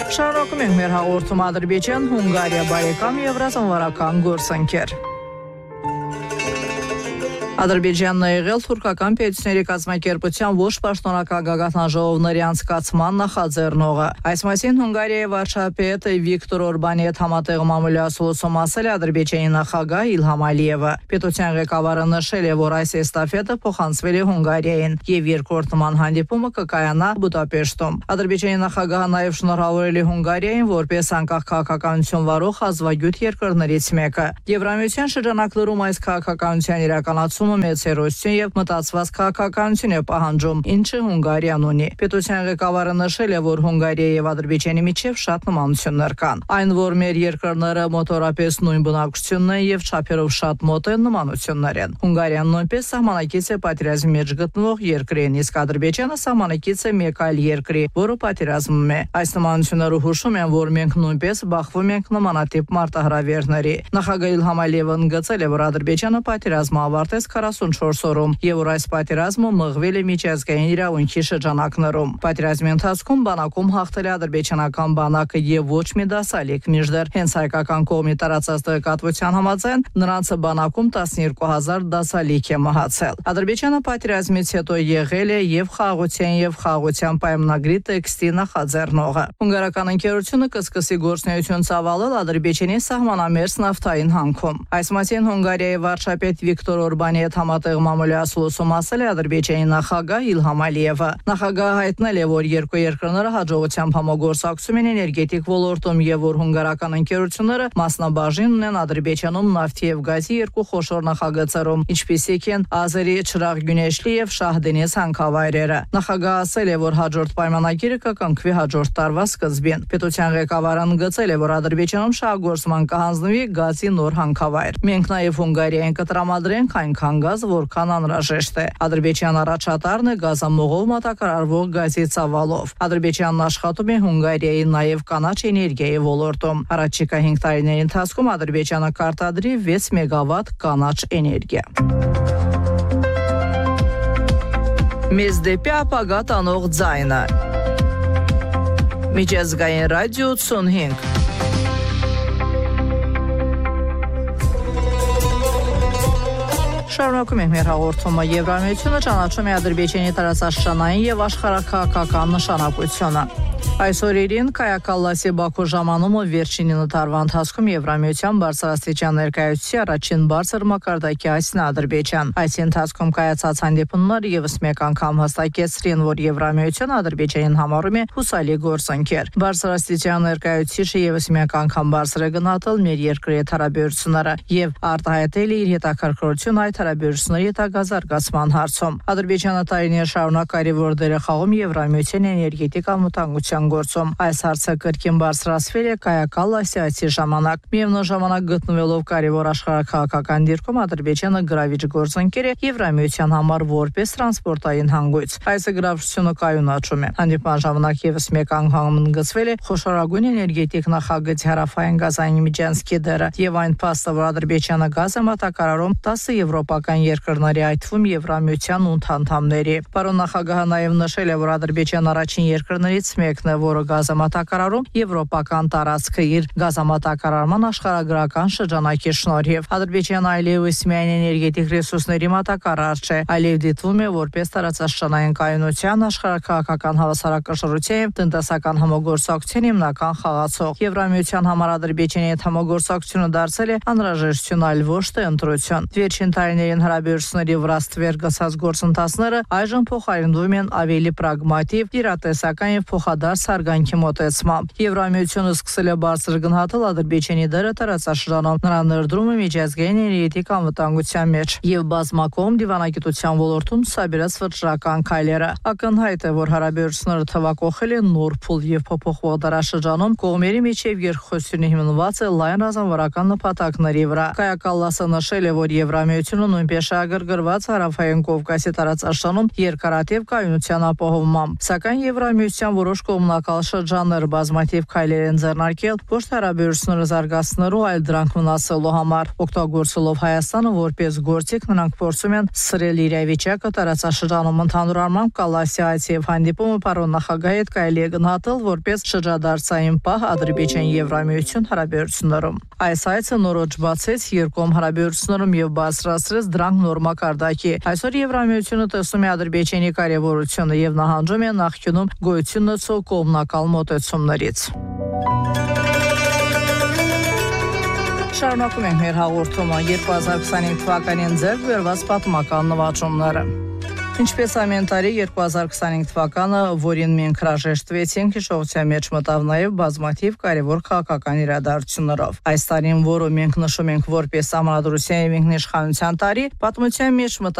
Շարունակում ենք մեր հաղորդումը Ադրբեջան, Հունգարիա բարեկամ եվրազանվարական գործընկեր։ Ադրբեջանն է եղել թուրքական պետությունների կազմակերպության ոչ պաշտոնական գագաթնաժողովների անցկացման նախաձեռնողը։ Այս մասին Հունգարիայի վարչապետ Վիկտոր Օրբանի հետ համատեղ մամուլի ասուլիսում ասել է Ադրբեջանի նախագահ Իլհամ Ալիևը։ Պետության ղեկավարը նշել է, որ այս էստաֆետը փոխանցվել է Հունգարիային եւ երկրորդ նման հանդիպումը կկայանա Բուդապեշտում։ Ադրբեջանի նախագահը նաեւ շնորհավորել է Հունգարիային որպես անկախ քաղաքականություն վարող ազգագյուտ երկրներից մեկը։ Եվրամիության շրջանակներում այս քաղաքականության իրականացումը մեծ հերոսություն եւ մտածված քաղաքականություն է պահանջում, ինչը Հունգարիան ունի։ Պետության ղեկավարը նշել է, որ Հունգարիայի եւ Ադրբեջանի միջև շատ նմանություններ կան։ Այն, որ մեր երկրները մոտորապես նույն բնակչությունն են եւ չափերով շատ մոտ են, նմանություններ են։ Հունգարիան նույնպես սահմանակից է պատերազմի մեջ գտնվող երկրին, իսկ Ադրբեջանը սահմանակից է մեկ այլ երկրի, որը պատերազմում է։ Այս նմանությունները հուշում են, որ մենք նույնպես բախվում ենք նմանատիպ մարտահրավերների։ Նախագահ Իլհամ Ալիևն ընդգծել է, որ Ադրբեջանը պատերազմը ավարտեց 44 օրում եւ որ այս պատերազմը մղվել է միջազգային իրավունքի շրջանակներում։ Պատերազմի ընթացքում բանակում հաղթել է ադրբեջանական բանակը եւ ոչ մի դասալիկ, մինչդեռ հենց հայկական կողմի տարածած տեղեկատվության համաձայն նրանց բանակում 12000 դասալիկ է մահացել։ Ադրբեջանը պատերազմից հետո եղել է եւ խաղաղության պայմանագրի տեքստի նախաձեռնողը։ Հունգարական ընկերությունը կսկսի գործունեություն ծավալել Ադրբեջանի սահմանամերձ նավթային հանքում։ Այս մասին Հունգարիայի վարչապետ Վիկտոր Օրբանի հետ համատեղ մամուլի ասուլիսում ասել է Ադրբեջանի նախագահ Իլհամ Ալիևը։ Նախագահը հայտնել է, որ երկու երկրները հաջողությամբ համագործակցում են էներգետիկ ոլորտում եւ որ հունգարական ընկերությունները մասնաբաժին ունեն Ադրբեջանում նավթի եւ գազի երկու խոշոր նախագծերում, ինչպիսիք են Ազերի Չրաղ-Գյունեշլի եւ Շահդենիզ հանքավայրերը։ Նախագահը ասել է, որ հաջորդ պայմանագիրը կկնքվի հաջորդ տարվա սկզբին։ Պետության ղեկավարը ընդգծել է, որ Ադրբեջանում շահգործման կհանձնվի գազի նոր հանքավայր։ Մենք նաեւ Հունգարիային կտրամադրենք այնքան գազ, որքան անհրաժեշտ է։ Ադրբեջան առաջատարն է գազամողով մատակարարվող գազի ծավալով։ Ադրբեջանն աշխատում է Հունգարիայի նաեւ կանաչ էներգիայի ոլորտում։ Առաջիկա 5 տարիների ընթացքում Ադրբեջանը կարտադրի 6 մեգավատ կանաչ էներգիա։ Մեզ դեպի ապագա տանող ձայնը։ Միջազգային ռադիո 85։ Շարունակում ենք մեր հաղորդումը։ Եվրամիությունը ճանաչում է Ադրբեջանի տարածաշրջանային եւ աշխարհաքաղաքական նշանակությունը։ Այս օրերին Կայա-Կալլասի Բաքու ժամանումը վերջին 9 տարվա ընթացքում Եվրամիության բարձրաստիճան ներկայացուցիչ առաջին բարձր մակարդակի այցն Ադրբեջան։ Այսի ընթացքում կայացած հանդիպումները եւս մեկ անգամ հստակեցրին, որ Եվրամիությունը Ադրբեջանին համարում է հուսալի գործընկեր։ Բարձրաստիճան ներկայացուցիչը եւս մեկ անգամ բարձր է գնահատել մեր երկրի հարաբերությունները եւ արտահայտել իր հետաքրքրությունը այդ հարաբերությունների հետագազարգացման հարցում։ Ադրբեջանը տարիներ շարունակ կարևոր դեր է խաղում Եվրամիության էներգետիկ անվտանգության գործում։ Այս հարցը կրկին բարձրացվել է Կայա-Կալլասի այցի ժամանակ։ Միևնույն ժամանակ գտնվելով կարևոր աշխարհաքաղաքական դիրքում Ադրբեջանը գրավիչ գործընկեր է Եվրամիության համար որպես տրանսպորտային հանգույց։ Այս գրավչությունը կայունացում է։ Հանդիպման ժամանակ եւս մեկ անգամ ընդգծվել է խոշորագույն էներգետիկ նախագծի հարավային գազային միջանցքի դերը եւ այն փաստը, որ Ադրբեջանը գազ է մատակարարում 10 եվրոպական երկրների, այդ թվում Եվրամիության անդամների։ Պարոն նախագահը նաեւ նշել է, որ Ադրբեջանն առաջին երկրներից մեկն է, որը գազ է մատակարարում եվրոպական տարածքը իր գազամատակարարման աշխարհագրական շրջանակի շնորհիվ։ Ադրբեջանը այլևս միայն էներգետիկ ռեսուրսների մատակարար չէ, այլև դիտվում է որպես տարածաշրջանային կայունության, աշխարհաքաղաքական հավասարակշռության եւ տնտեսական համագործակցության հիմնական խաղացող։ Եվրամիության համար Ադրբեջանի հետ համագործակցությունը դարձել է անհրաժեշտություն, այլ ոչ թե ընտրություն։ Վերջին տարիներին հարաբերությունների վրա ստվեր գցած գործընթացները այժմ փոխարինվում են ավելի պրագմատիկ, իրատեսական եւ փոխադարձ հարգանքի մոտեցմամբ։ Եվրամիությունը սկսել է բարձր գնահատել Ադրբեջանի դերը տարածաշրջանում, նրա ներդրումը միջազգային էներգետիկ անվտանգության մեջ եւ բազմակողմ դիվանագիտության ոլորտում ցուցաբերած վճռական քայլերը։ Ակնհայտ է, որ հարաբերությունները թվակողել են նոր փուլ եւ փոփոխվող դարաշրջանում կողմերի միջև երկխոսությունը հիմնված է լայն ռազմավարական նպատակների վրա։ Կայա-Կալլասը նշել է, որ Եվրամիությունը նույնպես շահագրգռված հարավային Կովկասի տարածաշրջանում երկարատև կայունության ապահովմամբ, սակայն Եվրամիության որոշ կողմնա շրջանակալ շրջաններ բազմաթիվ քայլեր են ձեռնարկել ոչ թե հարաբերությունները զարգացնելու, այլ դրանք վնասելու համար։ Օգտագործելով Հայաստանը որպես գործիք, նրանք փորձում են սրել իրավիճակը տարածաշրջանում ընդհանուր առմամբ կալասի այցի եւ հանդիպումը պարոն նախագահի հետ կարելի է գնահատել որպես շրջադարձային պահ Ադրբեջան-Եվրամիություն հարաբերություններում։ Այս այցը նորոջ բացեց երկկողմ հարաբերություններում եւ բարձրացրեց դրանք նոր մակարդակի։ Այսօր Եվրամիությունը տեսնում է Ադրբեջանի կարևորությունը եւ նահանջում է նախկինում գոյություն ունեցող կողմնակալ մոտեցումներից։ Շարունակում ենք մեր հաղորդումը 2025 թվականին ձեռք բերված պատմական նվաճումները։ Ինչպես ամեն տարի 2025 թվականը, որին մենք հրաժեշտվեցինք, հիշողության մեջ մտավ նաև բազմաթիվ կարևոր քաղաքական իրադարձություններով։ Այս տարին, որը մենք նշում ենք որպես Սահմանադրության եւ ինքնիշխանության տարի, պատմության մեջ մտավ